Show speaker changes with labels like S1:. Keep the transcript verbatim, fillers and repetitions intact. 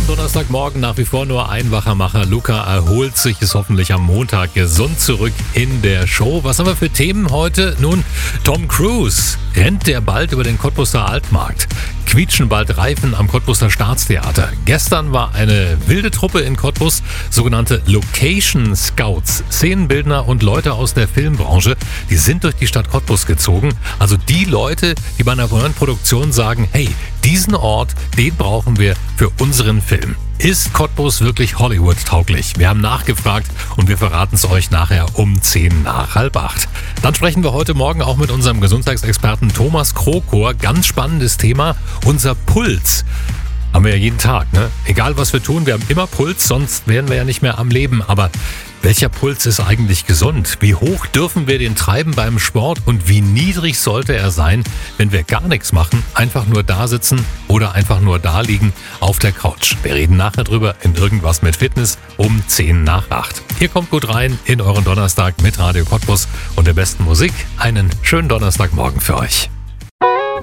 S1: Donnerstagmorgen nach wie vor nur ein Wachermacher. Luca erholt sich, ist hoffentlich am Montag gesund zurück in der Show. Was haben wir für Themen heute? Nun, Tom Cruise. Rennt der bald über den Cottbuser Altmarkt? Quietschen bald Reifen am Cottbuser Staatstheater? Gestern war eine wilde Truppe in Cottbus, sogenannte Location Scouts, Szenenbildner und Leute aus der Filmbranche, die sind durch die Stadt Cottbus gezogen. Also die Leute, die bei einer neuen Produktion sagen, hey, diesen Ort, den brauchen wir für unseren Film. Ist Cottbus wirklich Hollywood-tauglich? Wir haben nachgefragt und wir verraten es euch nachher um zehn nach halb acht. Dann sprechen wir heute Morgen auch mit unserem Gesundheitsexperten Thomas Krokor. Ganz spannendes Thema, unser Puls. Haben wir ja jeden Tag, ne? Egal was wir tun, wir haben immer Puls, sonst wären wir ja nicht mehr am Leben. Aber welcher Puls ist eigentlich gesund? Wie hoch dürfen wir den treiben beim Sport und wie niedrig sollte er sein, wenn wir gar nichts machen, einfach nur da sitzen oder einfach nur da liegen auf der Couch? Wir reden nachher drüber in Irgendwas mit Fitness um zehn nach acht. Ihr kommt gut rein in euren Donnerstag mit Radio Cottbus und der besten Musik. Einen schönen Donnerstagmorgen für euch.